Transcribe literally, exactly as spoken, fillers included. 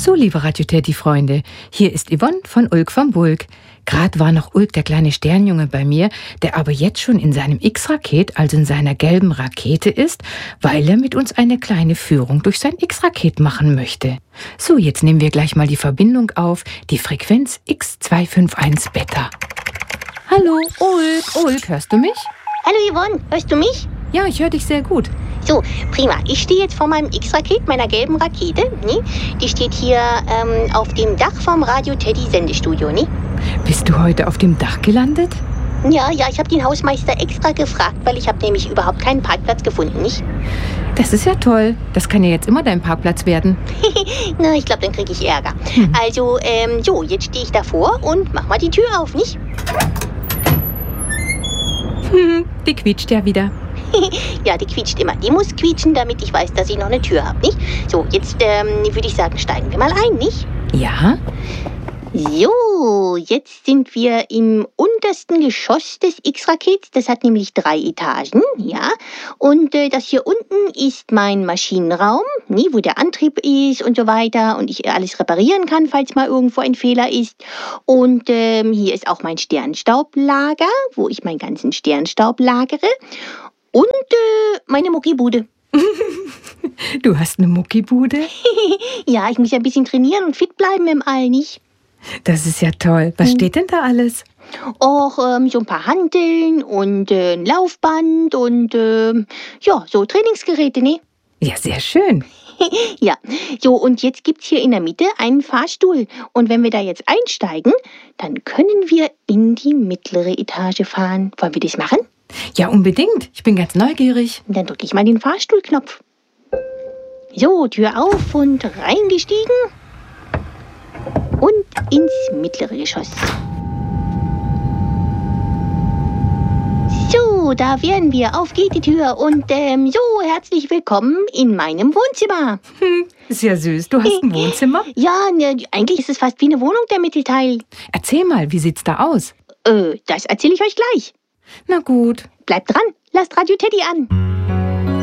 So, liebe Radio Teddy-Freunde, hier ist Yvonne von Ulk vom Bulk. Gerade war noch Ulk, der kleine Sternjunge, bei mir, der aber jetzt schon in seinem X-Raket, also in seiner gelben Rakete ist, weil er mit uns eine kleine Führung durch sein X-Raket machen möchte. So, jetzt nehmen wir gleich mal die Verbindung auf, die Frequenz X zwei fünf eins Beta. Hallo, Ulk, Ulk, hörst du mich? Hallo Yvonne, hörst du mich? Ja, ich höre dich sehr gut. So, prima. Ich stehe jetzt vor meinem X-Raket, meiner gelben Rakete. Ne? Die steht hier ähm, auf dem Dach vom Radio Teddy Sendestudio. Ne? Bist du heute auf dem Dach gelandet? Ja, ja, ich habe den Hausmeister extra gefragt, weil ich habe nämlich überhaupt keinen Parkplatz gefunden, nicht? Das ist ja toll. Das kann ja jetzt immer dein Parkplatz werden. Na, ich glaube, dann kriege ich Ärger. Hm. Also, ähm, so, jetzt stehe ich davor und mach mal die Tür auf, nicht? Die quietscht ja wieder. Ja, die quietscht immer. Die muss quietschen, damit ich weiß, dass ich noch eine Tür habe, nicht? So, jetzt ähm, würde ich sagen, steigen wir mal ein, nicht? Ja. So, jetzt sind wir im untersten Geschoss des X-Rakets. Das hat nämlich drei Etagen, ja. Und äh, das hier unten ist mein Maschinenraum, nie, wo der Antrieb ist und so weiter. Und ich alles reparieren kann, falls mal irgendwo ein Fehler ist. Und ähm, hier ist auch mein Sternstaublager, wo ich meinen ganzen Sternstaub lagere. Und äh, meine Muckibude. Du hast eine Muckibude? Ja, ich muss ja ein bisschen trainieren und fit bleiben im All, nicht? Das ist ja toll. Was hm. steht denn da alles? Och, ähm, so ein paar Hanteln und äh, ein Laufband und äh, ja, so Trainingsgeräte, ne? Ja, sehr schön. Ja, so und jetzt gibt's hier in der Mitte einen Fahrstuhl. Und wenn wir da jetzt einsteigen, dann können wir in die mittlere Etage fahren. Wollen wir das machen? Ja, unbedingt. Ich bin ganz neugierig. Dann drücke ich mal den Fahrstuhlknopf. So, Tür auf und reingestiegen. Und ins mittlere Geschoss. So, da wären wir. Auf geht die Tür. Und ähm, so, herzlich willkommen in meinem Wohnzimmer. Hm, ist ja süß. Du hast ein Wohnzimmer? Ja, ne, eigentlich ist es fast wie eine Wohnung, der Mittelteil. Erzähl mal, wie sieht's da aus? Äh, das erzähle ich euch gleich. Na gut. Bleibt dran, lasst Radio Teddy an.